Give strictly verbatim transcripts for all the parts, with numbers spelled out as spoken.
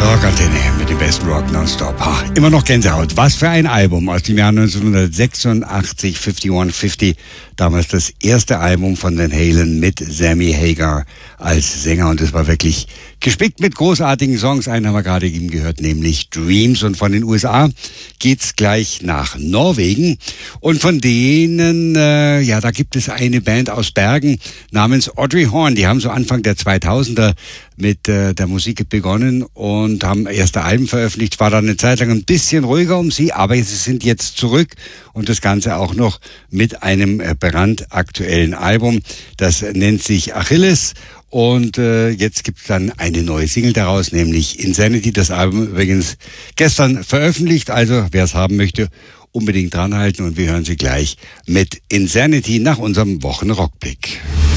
Rockantenne mit dem besten Rock nonstop. Ha, immer noch Gänsehaut. Was für ein Album aus dem Jahr neunzehnhundertsechsundachtzig, einundfünfzig fünfzig. Damals das erste Album von Van Halen mit Sammy Hagar als Sänger. Und es war wirklich gespickt mit großartigen Songs. Einen haben wir gerade eben gehört, nämlich Dreams. Und von den U S A geht's gleich nach Norwegen. Und von denen, äh, ja, da gibt es eine Band aus Bergen namens Audrey Horne. Die haben so Anfang der zweitausender mit äh, der Musik begonnen und haben erste Alben veröffentlicht. War dann eine Zeit lang ein bisschen ruhiger um sie, aber sie sind jetzt zurück und das Ganze auch noch mit einem äh, brandaktuellen Album. Das nennt sich Achilles und äh, jetzt gibt es dann eine neue Single daraus, nämlich Insanity. Das Album übrigens gestern veröffentlicht, also wer es haben möchte, unbedingt dranhalten und wir hören sie gleich mit Insanity nach unserem Wochenrockblick.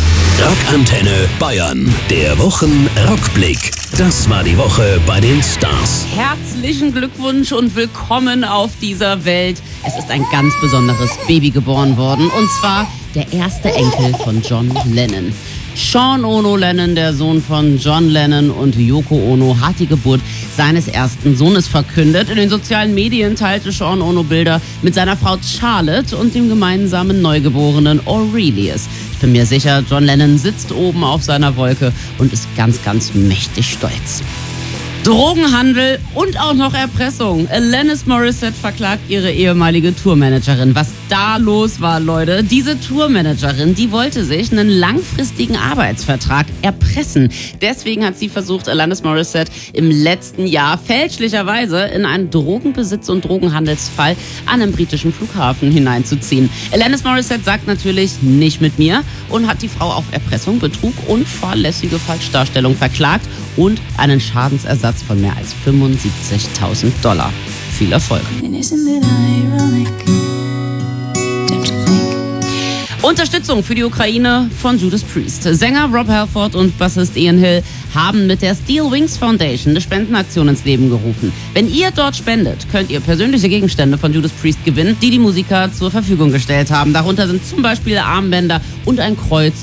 Rockantenne Bayern, der Wochenrockblick. Das war die Woche bei den Stars. Herzlichen Glückwunsch und willkommen auf dieser Welt. Es ist ein ganz besonderes Baby geboren worden, und zwar der erste Enkel von John Lennon. Sean Ono Lennon, der Sohn von John Lennon und Yoko Ono, hat die Geburt seines ersten Sohnes verkündet. In den sozialen Medien teilte Sean Ono Bilder mit seiner Frau Charlotte und dem gemeinsamen Neugeborenen Aurelius. Ich bin mir sicher, John Lennon sitzt oben auf seiner Wolke und ist ganz, ganz mächtig stolz. Drogenhandel und auch noch Erpressung. Alanis Morissette verklagt ihre ehemalige Tourmanagerin. Was da los war, Leute. Diese Tourmanagerin, die wollte sich einen langfristigen Arbeitsvertrag erpressen. Deswegen hat sie versucht, Alanis Morissette im letzten Jahr fälschlicherweise in einen Drogenbesitz- und Drogenhandelsfall an einem britischen Flughafen hineinzuziehen. Alanis Morissette sagt natürlich nicht mit mir und hat die Frau auf Erpressung, Betrug und fahrlässige Falschdarstellung verklagt und einen Schadensersatz von mehr als fünfundsiebzigtausend Dollar. Viel Erfolg. Unterstützung für die Ukraine von Judas Priest. Sänger Rob Halford und Bassist Ian Hill haben mit der Steel Wings Foundation eine Spendenaktion ins Leben gerufen. Wenn ihr dort spendet, könnt ihr persönliche Gegenstände von Judas Priest gewinnen, die die Musiker zur Verfügung gestellt haben. Darunter sind zum Beispiel Armbänder und ein Kreuz